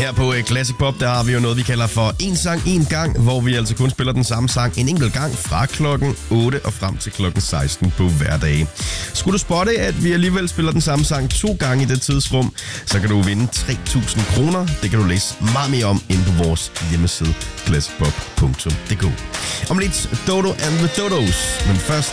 Her på Classic Pop, der har vi jo noget, vi kalder for en sang, en gang, hvor vi altså kun spiller den samme sang en enkelt gang fra klokken 8 og frem til klokken 16 på hverdag. Skulle du spotte, at vi alligevel spiller den samme sang 2 gange i det tidsrum, så kan du vinde 3.000 kroner. Det kan du læse meget mere om inde på vores hjemmeside classicpop.dk. Om lidt Dodo and the Dodos, men først